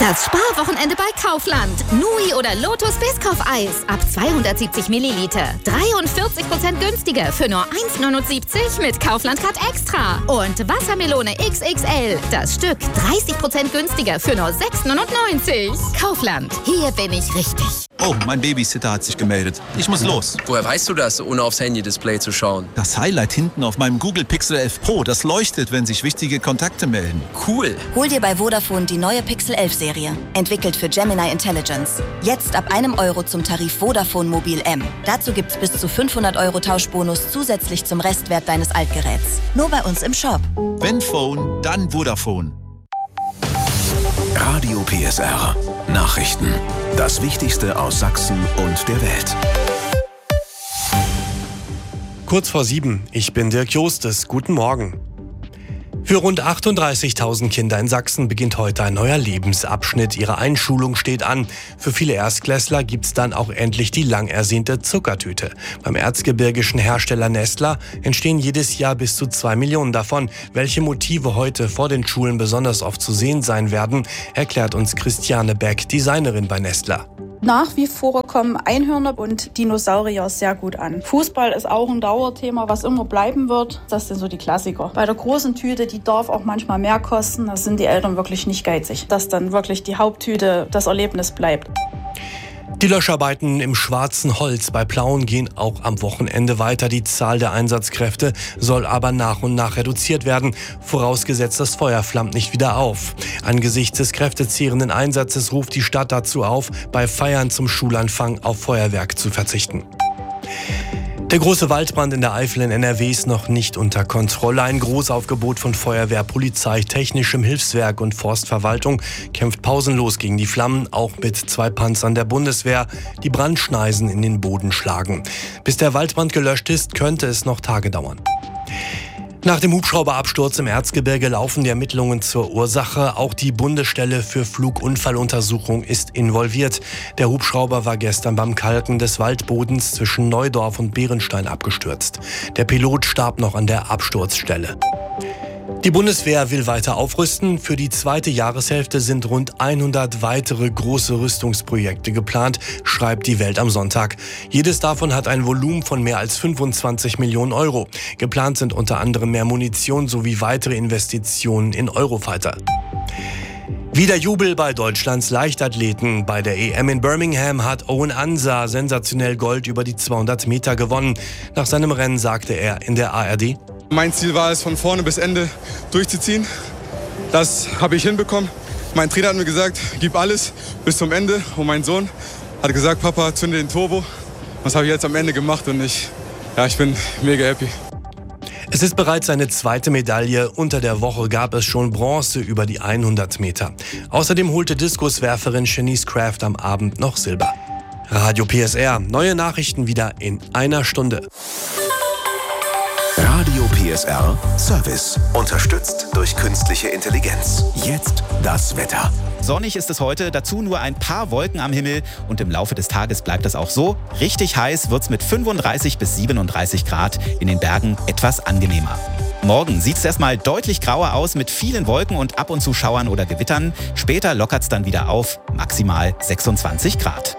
Das Sparwochenende bei Kaufland. Nui oder Lotus Biscoff-Eis ab 270 Milliliter. 43% günstiger für nur 1,79 mit Kaufland-Card Extra. Und Wassermelone XXL. Das Stück 30% günstiger für nur 6,99. Kaufland. Hier bin ich richtig. Oh, mein Babysitter hat sich gemeldet. Ich muss los. Woher weißt du das, ohne aufs Handy-Display zu schauen? Das Highlight hinten auf meinem Google Pixel 11 Pro, das leuchtet, wenn sich wichtige Kontakte melden. Cool. Hol dir bei Vodafone die neue Pixel 11 Serie. Entwickelt für Gemini Intelligence. Jetzt ab €1 zum Tarif Vodafone Mobil M. Dazu gibt's bis zu 500 € Tauschbonus zusätzlich zum Restwert deines Altgeräts. Nur bei uns im Shop. Wenn Phone, dann Vodafone. Radio PSR. Nachrichten. Das Wichtigste aus Sachsen und der Welt. Kurz vor 7, ich bin Dirk Jostes. Guten Morgen. Für rund 38.000 Kinder in Sachsen beginnt heute ein neuer Lebensabschnitt. Ihre Einschulung steht an. Für viele Erstklässler gibt's dann auch endlich die lang ersehnte Zuckertüte. Beim erzgebirgischen Hersteller Nestler entstehen jedes Jahr bis zu 2 Millionen davon. Welche Motive heute vor den Schulen besonders oft zu sehen sein werden, erklärt uns Christiane Beck, Designerin bei Nestler. Nach wie vor kommen Einhörner und Dinosaurier sehr gut an. Fußball ist auch ein Dauerthema, was immer bleiben wird. Das sind so die Klassiker. Bei der großen Tüte, die darf auch manchmal mehr kosten. Da sind die Eltern wirklich nicht geizig, dass dann wirklich die Haupttüte das Erlebnis bleibt. Die Löscharbeiten im Schwarzen Holz bei Plauen gehen auch am Wochenende weiter. Die Zahl der Einsatzkräfte soll aber nach und nach reduziert werden, vorausgesetzt das Feuer flammt nicht wieder auf. Angesichts des kräftezehrenden Einsatzes ruft die Stadt dazu auf, bei Feiern zum Schulanfang auf Feuerwerk zu verzichten. Der große Waldbrand in der Eifel in NRW ist noch nicht unter Kontrolle. Ein Großaufgebot von Feuerwehr, Polizei, Technischem Hilfswerk und Forstverwaltung kämpft pausenlos gegen die Flammen, auch mit 2 Panzern der Bundeswehr, die Brandschneisen in den Boden schlagen. Bis der Waldbrand gelöscht ist, könnte es noch Tage dauern. Nach dem Hubschrauberabsturz im Erzgebirge laufen die Ermittlungen zur Ursache. Auch die Bundesstelle für Flugunfalluntersuchung ist involviert. Der Hubschrauber war gestern beim Kalken des Waldbodens zwischen Neudorf und Bärenstein abgestürzt. Der Pilot starb noch an der Absturzstelle. Die Bundeswehr will weiter aufrüsten. Für die zweite Jahreshälfte sind rund 100 weitere große Rüstungsprojekte geplant, schreibt die Welt am Sonntag. Jedes davon hat ein Volumen von mehr als 25 Millionen €. Geplant sind unter anderem mehr Munition sowie weitere Investitionen in Eurofighter. Wieder Jubel bei Deutschlands Leichtathleten. Bei der EM in Birmingham hat Owen Ansah sensationell Gold über die 200 Meter gewonnen. Nach seinem Rennen sagte er in der ARD: Mein Ziel war es, von vorne bis Ende durchzuziehen. Das habe ich hinbekommen. Mein Trainer hat mir gesagt, gib alles bis zum Ende. Und mein Sohn hat gesagt, Papa, zünde den Turbo. Das habe ich jetzt am Ende gemacht und ich bin mega happy. Es ist bereits seine zweite Medaille. Unter der Woche gab es schon Bronze über die 100 Meter. Außerdem holte Diskuswerferin Shanice Craft am Abend noch Silber. Radio PSR. Neue Nachrichten wieder in einer Stunde. Radio PSR Service. Unterstützt durch künstliche Intelligenz. Jetzt das Wetter. Sonnig ist es heute, dazu nur ein paar Wolken am Himmel und im Laufe des Tages bleibt es auch so. Richtig heiß wird's mit 35 bis 37 Grad, in den Bergen etwas angenehmer. Morgen sieht es erstmal deutlich grauer aus mit vielen Wolken und ab und zu Schauern oder Gewittern. Später lockert's dann wieder auf, maximal 26 Grad.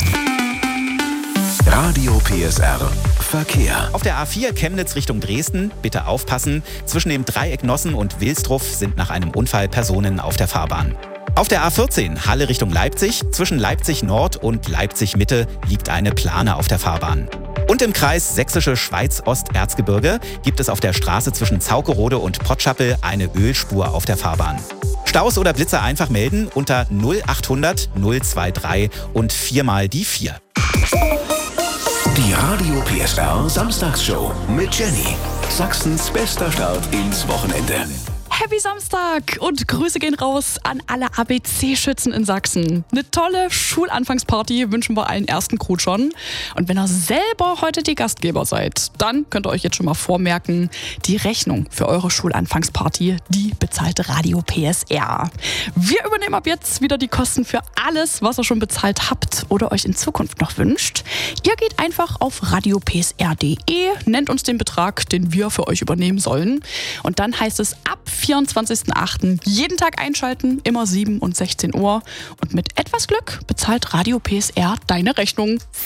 Radio PSR Verkehr. Auf der A4 Chemnitz Richtung Dresden, bitte aufpassen. Zwischen dem Dreieck Nossen und Wilsdruff sind nach einem Unfall Personen auf der Fahrbahn. Auf der A14 Halle Richtung Leipzig, zwischen Leipzig Nord und Leipzig Mitte liegt eine Plane auf der Fahrbahn. Und im Kreis Sächsische Schweiz-Ost-Erzgebirge gibt es auf der Straße zwischen Zaukerode und Potschappel eine Ölspur auf der Fahrbahn. Staus oder Blitzer einfach melden unter 0800 023 und 4 mal die 4. Die Radio PSR Samstagsshow mit Jenny. Sachsens bester Start ins Wochenende. Happy Samstag und Grüße gehen raus an alle ABC-Schützen in Sachsen. Eine tolle Schulanfangsparty wünschen wir allen ersten Krutschern. Und wenn ihr selber heute die Gastgeber seid, dann könnt ihr euch jetzt schon mal vormerken, die Rechnung für eure Schulanfangsparty, die bezahlt Radio PSR. Wir übernehmen ab jetzt wieder die Kosten für alles, was ihr schon bezahlt habt oder euch in Zukunft noch wünscht. Ihr geht einfach auf radiopsr.de, nennt uns den Betrag, den wir für euch übernehmen sollen. Und dann heißt es ab 24.08. jeden Tag einschalten, immer 7 und 16 Uhr. Und mit etwas Glück bezahlt Radio PSR deine Rechnung.